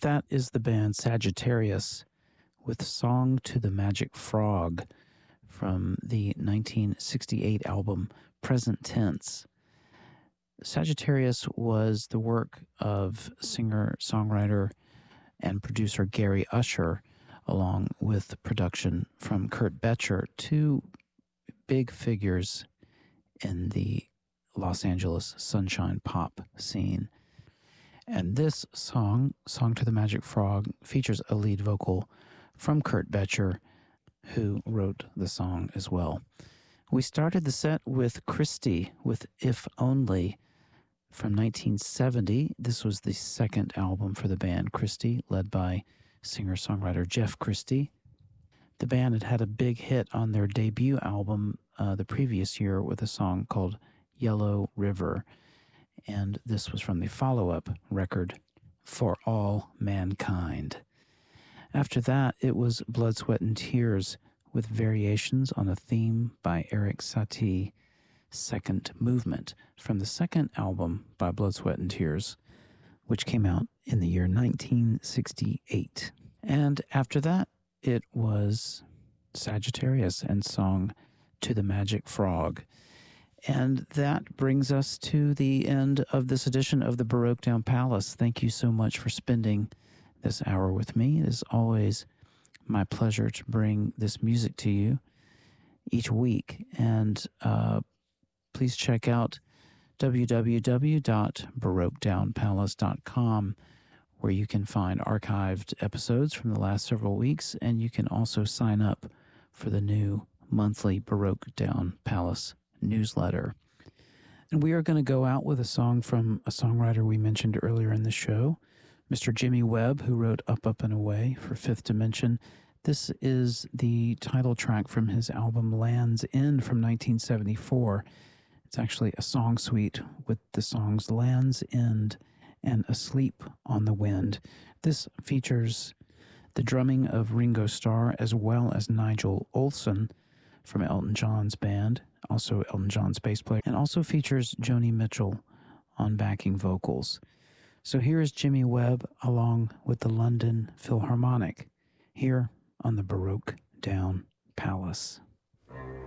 That is the band Sagittarius with Song to the Magic Frog from the 1968 album Present Tense. Sagittarius was the work of singer, songwriter, and producer Gary Usher, along with production from Kurt Becher, two big figures in the Los Angeles sunshine pop scene. And this song, Song to the Magic Frog, features a lead vocal from Kurt Becher, who wrote the song as well. We started the set with Christie with If Only from 1970. This was the second album for the band Christie, led by singer-songwriter Jeff Christie. The band had a big hit on their debut album the previous year with a song called Yellow River, and this was from the follow-up record, For All Mankind. After that, it was Blood, Sweat, and Tears with variations on a theme by Eric Satie, Second Movement, from the second album by Blood, Sweat, and Tears, which came out in the year 1968. And after that, it was Sagittarius and Song to the Magic Frog. And that brings us to the end of this edition of the Baroque Down Palace. Thank you so much for spending this hour with me. It is always my pleasure to bring this music to you each week. And please check out www.baroquedownpalace.com, where you can find archived episodes from the last several weeks, and you can also sign up for the new monthly Baroque Down Palace newsletter. And we are going to go out with a song from a songwriter we mentioned earlier in the show, Mr. Jimmy Webb, who wrote Up, Up, and Away for Fifth Dimension. This is the title track from his album Land's End from 1974. It's actually a song suite with the songs Land's End and Asleep on the Wind. This features the drumming of Ringo Starr as well as Nigel Olsson from Elton John's band, also Elton John's bass player, and also features Joni Mitchell on backing vocals. So here is Jimmy Webb along with the London Philharmonic here on the Baroque Down Palace.